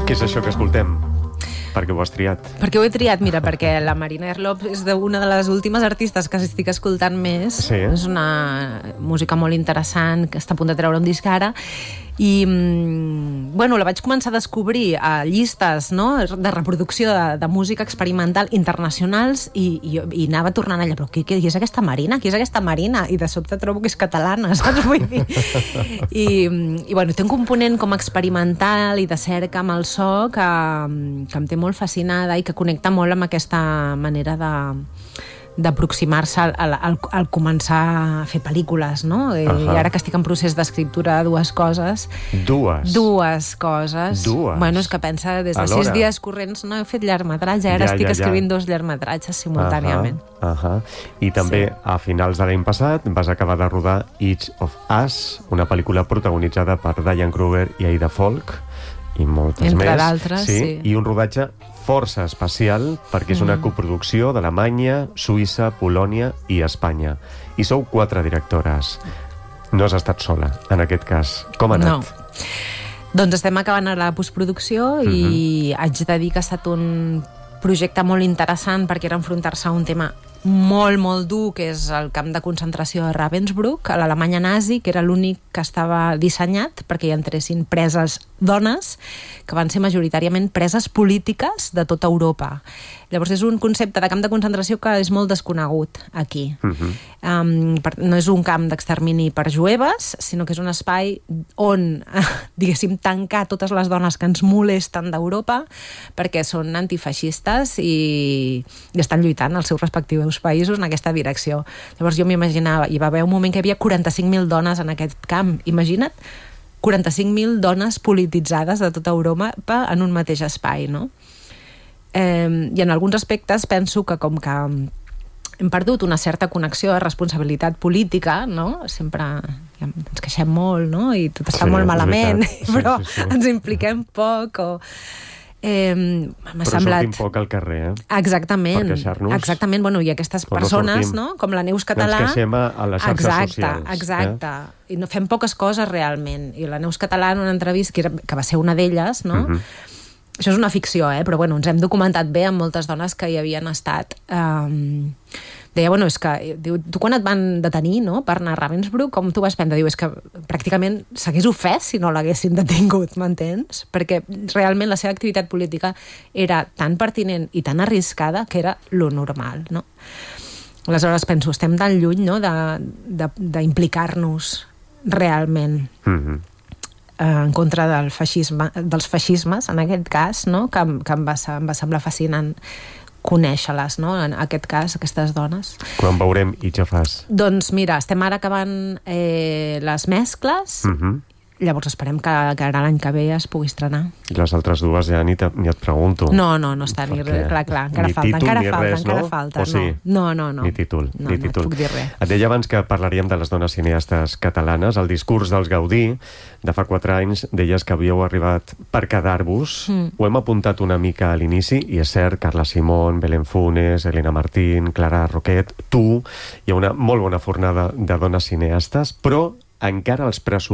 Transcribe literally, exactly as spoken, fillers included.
Què és això que escoltem? Per què ho has triat? Per què ho he triat? Mira, perquè la Marina Herlop és una de les últimes artistes que estic escoltant més. Sí. És una música molt interessant, que està a punt de treure un disc ara. I, bueno, la vaig començar a descobrir a llistes, no?, de reproducció de, de música experimental internacionals i, i, i anava tornant allà, però qui, qui és aquesta Marina? Qui és aquesta Marina? I de sobte trobo que és catalana, saps? Vull dir. I, i bueno, té un component com experimental i de cerca amb el so que, que em té molt fascinada i que connecta molt amb aquesta manera de d'aproximar-se al, al, al, al començar a fer pel·lícules, no? I, uh-huh. I ara que estic en procés d'escriptura de dues coses... Dues? Dues coses. Dues? Bueno, és que pensa, des de Alhora. sis dies corrents no he fet llargmetratge, ara Ja, estic ja, ja. escrivint dos llargmetratges simultàniament. Uh-huh. Uh-huh. I també, Sí. a finals de l'any passat, vas acabar de rodar Each of Us, una pel·lícula protagonitzada per Diane Kruger i Aida Folk, i moltes Entre més. d'altres, sí. I un rodatge força especial, perquè és una Mm. coproducció d'Alemanya, Suïssa, Polònia i Espanya. I sou quatre directores. No has estat sola, en aquest cas. Com ha anat? No. Doncs estem acabant a la postproducció i Mhm. haig de dir que ha estat un projecte molt interessant perquè era enfrontar-se a un tema molt, molt dur, que és el camp de concentració de Ravensbrück, a l'Alemanya nazi, que era l'únic que estava dissenyat perquè hi entressin preses dones, que van ser majoritàriament preses polítiques de tota Europa. Llavors és un concepte de camp de concentració que és molt desconegut aquí. Mhm. Um, per, no és un camp d'extermini per jueves, sinó que és un espai on, diguéssim, tancar totes les dones que ens molesten d'Europa perquè són antifeixistes i, i estan lluitant als seus respectius països en aquesta direcció. Llavors jo m'imaginava, hi va haver un moment que hi havia quaranta-cinc mil dones en aquest camp. Imagina't, quaranta-cinc mil dones polititzades de tota Europa en un mateix espai, no? Eh, I en alguns aspectes penso que com que hem perdut una certa connexió de responsabilitat política, no? Sempre ja ens queixem molt, no? I tot està Sí, molt és malament, veritat. Sí, però sí, sí. ens impliquem poc o... Eh, m'ha Però semblat... sortim poc al carrer, eh? Exactament. Per queixar-nos. Exactament, bueno, i aquestes Però no persones, sortim. no? Com la Neus Català... Ens queixem a a les xarxes exacte, socials. Exacte, eh? I no fem poques coses realment. I la Neus Català en una entrevista, que, era, que va ser una d'elles, no? Mhm. Això és una ficció, eh? Però bueno, ens hem documentat bé amb moltes dones que hi havien estat. Um, deia, bueno, és que diu, tu quan et van detenir, no?, per anar a Ravensbrück, com tu vas prendre? Diu, és que pràcticament s'hagués ofès si no l'haguessin detingut, m'entens? Perquè realment la seva activitat política era tan pertinent i tan arriscada que era lo normal, no? Aleshores penso, estem tan lluny, no?, d'implicar-nos realment. Mhm. En contra del feixisme, dels feixismes, en aquest cas, no? que, que em, va, em va semblar fascinant conèixer-les, no? En aquest cas, aquestes dones. Quan veurem Each of Us? Doncs mira, estem ara acabant eh, les mescles, Mhm. llavors esperem que, que ara l'any que ve es pugui estrenar. I les altres dues ja ni, te, ni et pregunto. No, no, no està ni Perquè clar, clar, encara ni falta, títol encara ni falta, res, encara no? falta. O sí? No, no, no. Ni títol, no, ni no títol. et puc dir res. Et deia abans que parlaríem de les dones cineastes catalanes. El discurs dels Gaudí de fa quatre anys deies que havíeu arribat per quedar-vos. Mm. Ho hem apuntat una mica a l'inici, i és cert, Carla Simón, Belén Funes, Elena Martín, Clara Roquet, tu, hi ha una molt bona fornada de dones cineastes, però encara els pressupostos